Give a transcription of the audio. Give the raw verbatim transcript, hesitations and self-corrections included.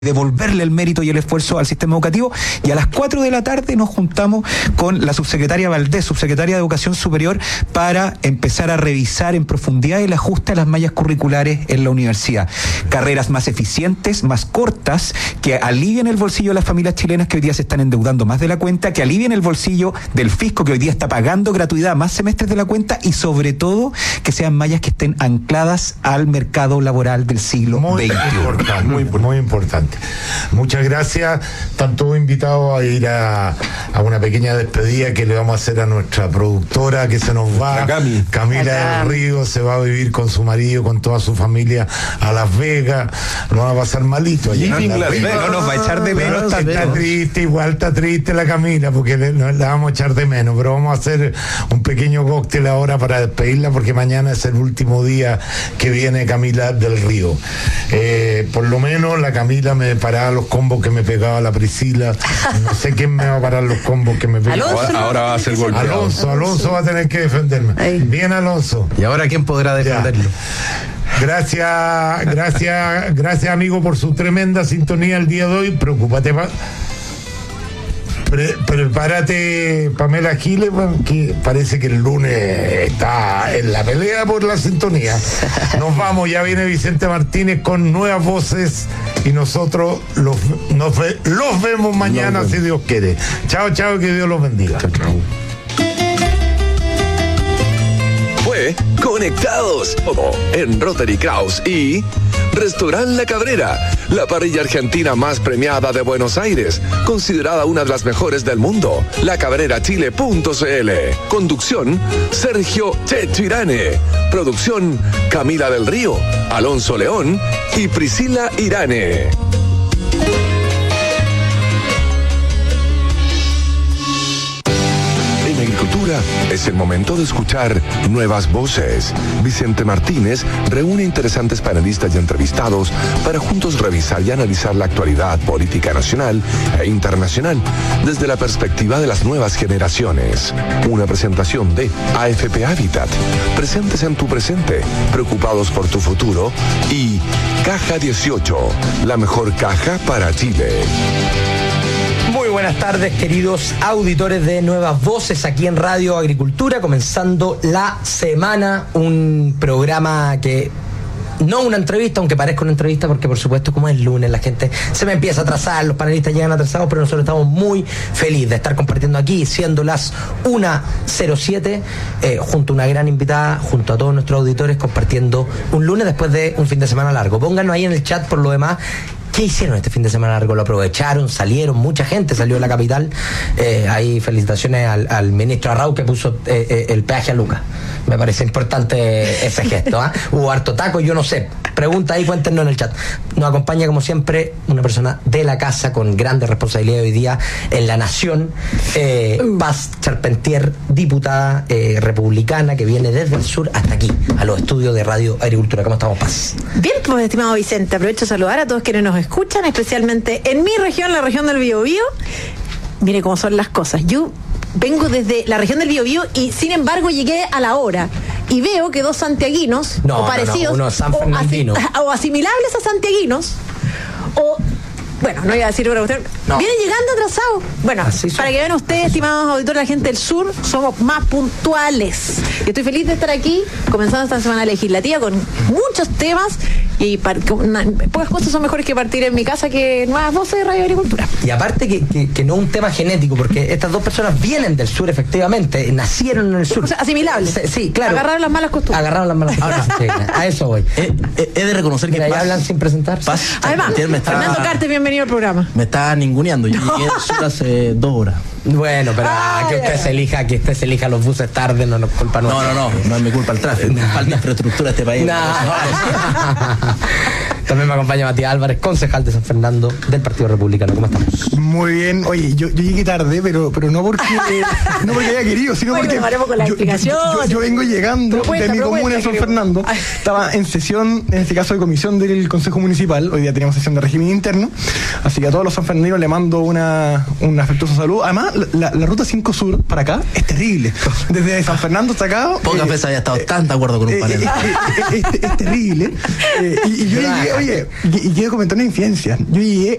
devolverle el mérito y el esfuerzo al sistema educativo, y a las cuatro de la tarde nos juntamos con la subsecretaria Valdés, subsecretaria de Educación Superior, para empezar a revisar en profundidad el ajuste a las mallas curriculares en la universidad. Carreras más eficientes, más cortas, que alivien el bolsillo de las familias chilenas que hoy día se están endeudando más de la cuenta, que alivien el bolsillo del fisco que hoy día está pagando gratuidad más semestres de la cuenta, y sobre todo que sean mallas que estén ancladas al mercado laboral del siglo muy veintiuno. Importante, muy, muy importante. Muchas gracias. Están todos invitados a ir a, a una pequeña despedida que le vamos a hacer a nuestra productora que se nos va. Cami. Camila del Río se va a vivir con su marido, con toda su familia a Las Vegas. Nos va a pasar malito allí. No, No, no nos va a echar de menos. Está, Está, está triste, igual está triste la Camila, porque le, no, la vamos a echar de menos, pero vamos a hacer un pequeño cóctel ahora para despedirla, porque mañana es el último día que viene Camila del Río. Eh, por lo menos la Camila me paraba los combos que me pegaba la Priscila. No sé quién me va a parar los combos que me pegaba. Ahora, ahora va a ser golpeado. Alonso, Alonso va a tener que defenderme. Ahí. Bien, Alonso. ¿Y ahora quién podrá defenderlo? Gracias, gracias, gracias amigo por su tremenda sintonía el día de hoy. Preocúpate, pa Pre prepárate, Pamela Giles, que parece que el lunes está en la pelea por la sintonía. Nos vamos, ya viene Vicente Martínez con nuevas voces y nosotros los, nos ve, los vemos mañana, nos vemos, si Dios quiere. Chao, chao, que Dios los bendiga. Chao, chao. Fue Conectados en Rotary Kraus y Restaurant La Cabrera, la parrilla argentina más premiada de Buenos Aires, considerada una de las mejores del mundo. la cabrera chile punto c l. Conducción, Sergio Checho Irane. Producción, Camila del Río, Alonso León y Priscila Irane. En agricultura es el momento de escuchar nuevas voces. Vicente Martínez reúne interesantes panelistas y entrevistados para juntos revisar y analizar la actualidad política nacional e internacional desde la perspectiva de las nuevas generaciones. Una presentación de A F P Habitat, presentes en tu presente, preocupados por tu futuro, y Caja dieciocho, la mejor caja para Chile. Muy buenas tardes, queridos auditores de Nuevas Voces aquí en Radio Agricultura, comenzando la semana, un programa que no una entrevista, aunque parezca una entrevista, porque por supuesto como es lunes la gente se me empieza a atrasar, los panelistas llegan atrasados, pero nosotros estamos muy felices de estar compartiendo aquí, siendo las una cero siete, eh, junto a una gran invitada, junto a todos nuestros auditores, compartiendo un lunes después de un fin de semana largo. Pónganos ahí en el chat por lo demás. ¿Qué hicieron este fin de semana largo? ¿Lo aprovecharon? ¿Salieron? Mucha gente salió de la capital. Eh, ahí felicitaciones al, al ministro Arrau que puso eh, eh, el peaje a Lucas. Me parece importante ese gesto. ¿eh? Hubo harto taco, yo no sé. Pregunta ahí, cuéntenos en el chat. Nos acompaña como siempre una persona de la casa con grandes responsabilidades hoy día en La Nación. Eh, uh. Paz Charpentier, diputada eh, republicana que viene desde el sur hasta aquí, a los estudios de Radio Agricultura. ¿Cómo estamos, Paz? Bien, pues estimado Vicente, aprovecho a saludar a todos quienes nos escuchan, especialmente en mi región, la región del Biobío. Mire cómo son las cosas. Yo vengo desde la región del Biobío y sin embargo llegué a la hora y veo que dos santiaguinos no, o parecidos no, no, San o, asi o asimilables a santiaguinos o bueno, no iba a decir una cuestión. No. Viene llegando atrasado. Bueno, así para que vean ustedes, estimados auditores, la gente del sur, somos más puntuales. Y estoy feliz de estar aquí, comenzando esta semana legislativa con muchos temas. Y una, pocas cosas son mejores que partir en mi casa que Nuevas Voces de Radio Agricultura. Y aparte que, que, que no un tema genético, porque estas dos personas vienen del sur, efectivamente, nacieron en el sur. O sea, asimilables. Sí, claro. Agarraron las malas costumbres. Agarraron las malas costumbres. Sí, a eso voy. He, he, he de reconocer que Mira, ya hablan sin presentar. Paz, además, está, Fernando Cartes, bienvenido al programa. Me está ninguneando. Yo llegué al sur hace dos horas. Bueno, pero ah, que usted se elija, que usted se elija los buses tarde, no nos culpa nuestra. No, no, no, no es mi culpa el tráfico, no. Falta infraestructura este país. No. También me acompaña Matías Álvarez, concejal de San Fernando del Partido Republicano. ¿Cómo estamos? Muy bien. Oye, yo, yo llegué tarde, pero, pero no porque no porque haya querido, sino bueno, porque con la yo, yo, yo, yo vengo llegando propuesta, de mi comuna en San Fernando. Estaba en sesión, en este caso de comisión del Consejo Municipal. Hoy día teníamos sesión de régimen interno. Así que a todos los sanfernandinos le mando una, una afectuosa salud. Además, la, la ruta cinco Sur para acá es terrible. Desde San Fernando hasta acá. Pocas eh, veces había estado eh, tan de acuerdo con un panel. Eh, eh, eh, es, es terrible. Eh, y, y yo llegué Oye, y, y quiero comentar una infidencia. Yo llegué